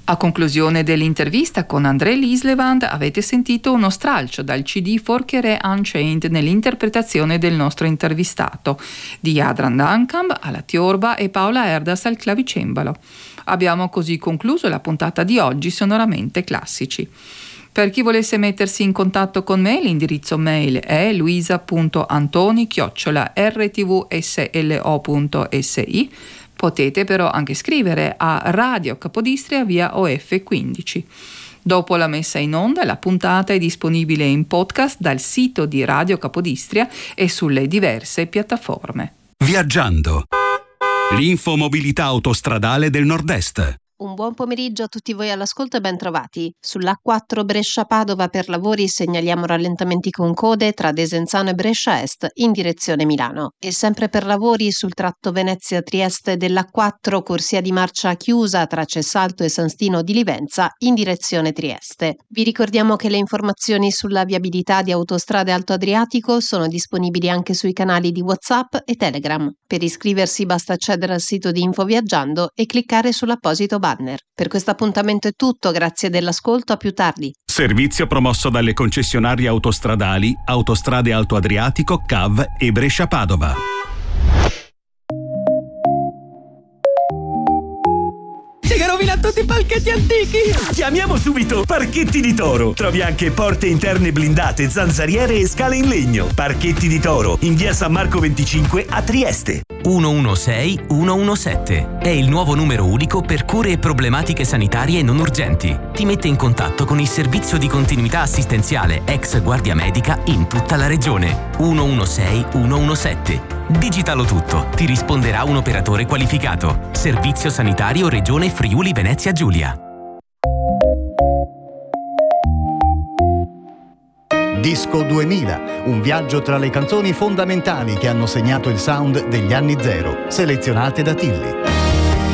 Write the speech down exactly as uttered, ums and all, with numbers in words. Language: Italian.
A conclusione dell'intervista con André Lislevand avete sentito uno stralcio dal C D Forcheré Unchained nell'interpretazione del nostro intervistato, di Adrian Duncan alla tiorba e Paola Erdas al clavicembalo. Abbiamo così concluso la puntata di oggi Sonoramente Classici. Per chi volesse mettersi in contatto con me, l'indirizzo mail è luisa punto antoni chiocciola erre ti vu esse elle o punto esse i. Potete però anche scrivere a Radio Capodistria via O F quindici. Dopo la messa in onda, la puntata è disponibile in podcast dal sito di Radio Capodistria e sulle diverse piattaforme. Viaggiando. L'infomobilità autostradale del Nord-Est. Un buon pomeriggio a tutti voi all'ascolto e ben trovati. Sull'A quattro Brescia-Padova per lavori segnaliamo rallentamenti con code tra Desenzano e Brescia Est in direzione Milano. E sempre per lavori sul tratto Venezia-Trieste dell'A quattro corsia di marcia chiusa tra Cessalto e San Stino di Livenza in direzione Trieste. Vi ricordiamo che le informazioni sulla viabilità di Autostrade Alto Adriatico sono disponibili anche sui canali di WhatsApp e Telegram. Per iscriversi basta accedere al sito di Info Viaggiando e cliccare sull'apposito banner. Per questo appuntamento è tutto, grazie dell'ascolto, a più tardi. Servizio promosso dalle concessionarie autostradali Autostrade Alto Adriatico, C A V e Brescia-Padova. Si che rovina tutti i palchetti antichi! Chiamiamo subito Parchetti di Toro. Trovi anche porte interne blindate, zanzariere e scale in legno. Parchetti di Toro, in via San Marco venticinque a Trieste. uno uno sei uno uno sette è il nuovo numero unico per cure e problematiche sanitarie non urgenti. Ti mette in contatto con il servizio di continuità assistenziale ex Guardia Medica in tutta la regione. uno uno sei uno uno sette. Digitalo tutto, ti risponderà un operatore qualificato. Servizio sanitario Regione Friuli Venezia Giulia. Disco duemila, un viaggio tra le canzoni fondamentali che hanno segnato il sound degli anni zero, selezionate da Tilly.